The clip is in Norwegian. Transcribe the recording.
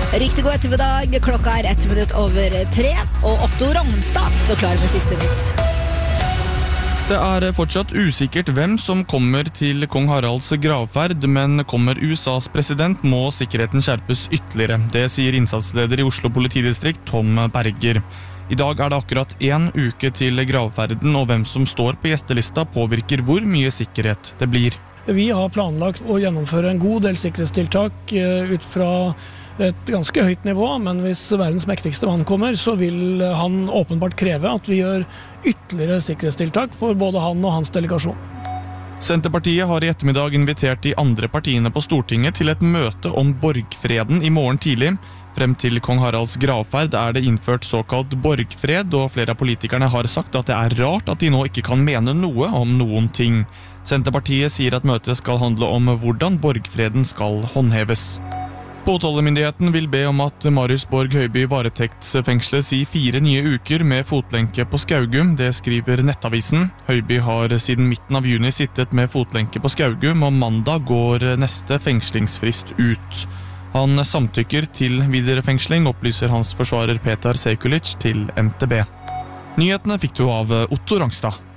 Riktig god ettermiddag, klokka 1:01, og Otto Ragnstad står klar med siste nytt. Det fortsatt usikkert hvem som kommer til kong Haralds gravferd, men kommer USAs president må sikkerheten skjerpes ytterligere. Det sier innsatsleder i Oslo politidistrikt, Tom Berger. I dag det akkurat 1 uke til gravferden, og hvem som står på gjestelista påvirker hvor mye sikkerhet det blir. Vi har planlagt å gjennomføre en god del sikkerhetstiltak ut fra et ganske høyt nivå, men hvis verdens mektigste mann kommer, så vil han åpenbart kreve at vi gjør ytterligere sikkerhetstiltak for både han og hans delegasjon. Senterpartiet har i ettermiddag invitert de andre partiene på Stortinget til et møte om borgfreden i morgen tidlig. Frem til kong Haralds gravferd det innført såkalt borgfred, og flere av politikerne har sagt at det rart at de nå ikke kan mene noe om noen ting. Senterpartiet sier at møtet skal handle om hvordan borgfreden skal håndheves. Påtalemyndigheten vil be om at Marius Borg Høiby varetektsfengsles i 4 nye uker med fotlenke på Skaugum, det skriver Nettavisen. Høiby har siden midten av juni sittet med fotlenke på Skaugum, og mandag går neste fengslingsfrist ut. Han samtykker til videre fengsling, opplyser hans forsvarer Petar Sekulic til NTB. Nyhetene fikk du av Otto Ragnstad.